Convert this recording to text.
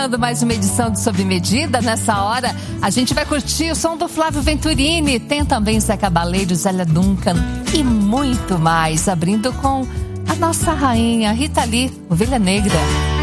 Mais uma edição de Sob Medida. Nessa hora, a gente vai curtir o som do Flávio Venturini. Tem também Zé Cabaleiro, Zélia Duncan e muito mais. Abrindo com a nossa rainha Rita Lee, Ovelha Negra.